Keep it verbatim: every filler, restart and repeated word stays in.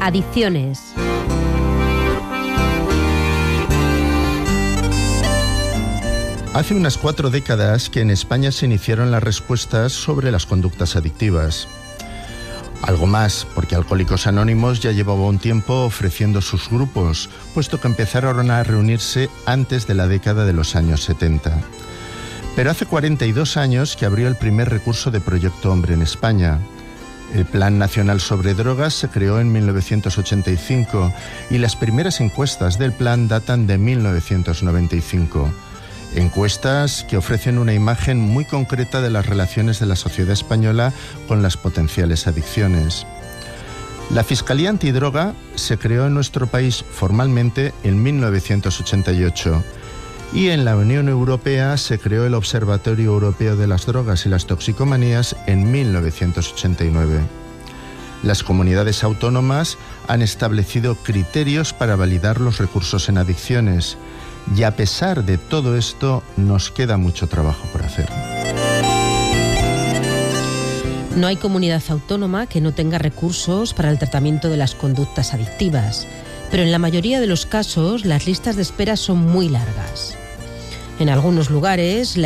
Adicciones. Hace unas cuatro décadas que en España se iniciaron las respuestas sobre las conductas adictivas. Algo más, porque Alcohólicos Anónimos ya llevaba un tiempo ofreciendo sus grupos, puesto que empezaron a reunirse antes de la década de los años setenta. Pero hace cuarenta y dos años que abrió el primer recurso de Proyecto Hombre en España. El Plan Nacional sobre Drogas se creó en mil novecientos ochenta y cinco y las primeras encuestas del plan datan de mil novecientos noventa y cinco. Encuestas que ofrecen una imagen muy concreta de las relaciones de la sociedad española con las potenciales adicciones. La Fiscalía Antidroga se creó en nuestro país formalmente en mil novecientos ochenta y ocho y en la Unión Europea se creó el Observatorio Europeo de las Drogas y las Toxicomanías en mil novecientos ochenta y nueve. Las comunidades autónomas han establecido criterios para validar los recursos en adicciones. Y a pesar de todo esto, nos queda mucho trabajo por hacer. No hay comunidad autónoma que no tenga recursos para el tratamiento de las conductas adictivas, pero en la mayoría de los casos las listas de espera son muy largas. En algunos lugares, la